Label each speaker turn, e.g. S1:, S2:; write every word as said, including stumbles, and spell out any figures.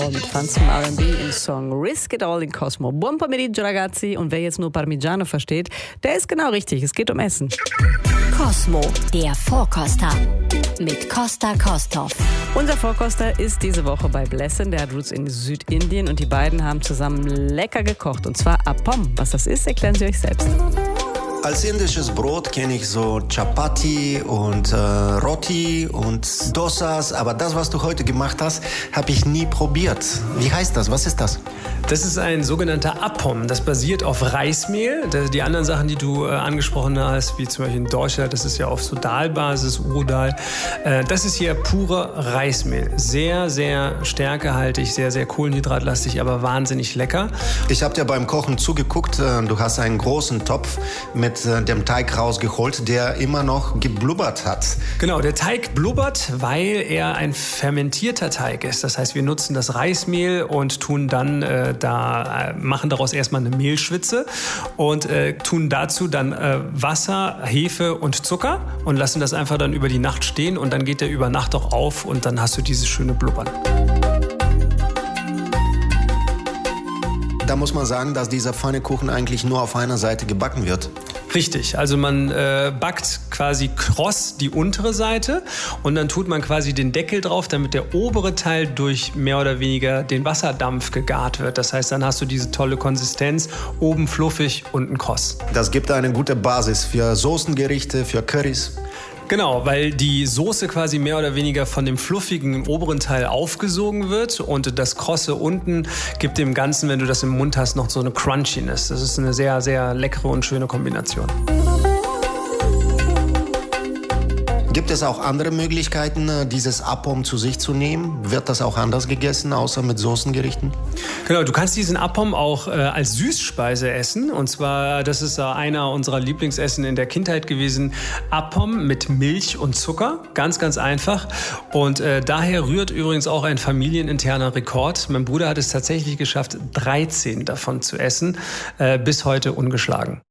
S1: Und fans zum R and B im Song Risk It All in Cosmo. Buon pomeriggio ragazzi. Und wer jetzt nur Parmigiano versteht, der ist genau richtig. Es geht um Essen.
S2: Cosmo, der Vorkoster mit Costa Kosthoff.
S1: Unser Vorkoster ist diese Woche bei Blessen. Der hat Roots in Südindien und die beiden haben zusammen lecker gekocht. Und zwar Appam. Was das ist, erklären sie euch selbst.
S3: Als indisches Brot kenne ich so Chapati und äh, Roti und Dosas, aber das, was du heute gemacht hast, habe ich nie probiert. Wie heißt das? Was ist das?
S4: Das ist ein sogenannter Appam. Das basiert auf Reismehl. Die anderen Sachen, die du äh, angesprochen hast, wie zum Beispiel in Deutschland, das ist ja auf so Dalbasis, Urdahl. Äh, das ist hier pure Reismehl. Sehr, sehr stärkehaltig, sehr, sehr kohlenhydratlastig, aber wahnsinnig lecker.
S3: Ich habe dir beim Kochen zugeguckt. Du hast einen großen Topf mit dem Teig rausgeholt, der immer noch geblubbert hat.
S4: Genau, der Teig blubbert, weil er ein fermentierter Teig ist. Das heißt, wir nutzen das Reismehl und tun dann äh, da äh, machen daraus erstmal eine Mehlschwitze und äh, tun dazu dann äh, Wasser, Hefe und Zucker und lassen das einfach dann über die Nacht stehen und dann geht der über Nacht auch auf und dann hast du dieses schöne Blubbern.
S3: Da muss man sagen, dass dieser Pfannekuchen eigentlich nur auf einer Seite gebacken wird.
S4: Richtig, also man äh, backt quasi kross die untere Seite und dann tut man quasi den Deckel drauf, damit der obere Teil durch mehr oder weniger den Wasserdampf gegart wird. Das heißt, dann hast du diese tolle Konsistenz, oben fluffig, unten kross.
S3: Das gibt eine gute Basis für Soßengerichte, für Currys.
S4: Genau, weil die Soße quasi mehr oder weniger von dem fluffigen im oberen Teil aufgesogen wird und das Krosse unten gibt dem Ganzen, wenn du das im Mund hast, noch so eine Crunchiness. Das ist eine sehr, sehr leckere und schöne Kombination.
S3: Gibt es auch andere Möglichkeiten, dieses Appam zu sich zu nehmen? Wird das auch anders gegessen, außer mit Soßengerichten?
S4: Genau, du kannst diesen Appam auch äh, als Süßspeise essen. Und zwar, das ist äh, einer unserer Lieblingsessen in der Kindheit gewesen. Appam mit Milch und Zucker. Ganz, ganz einfach. Und äh, daher rührt übrigens auch ein familieninterner Rekord. Mein Bruder hat es tatsächlich geschafft, dreizehn davon zu essen. Äh, bis heute ungeschlagen.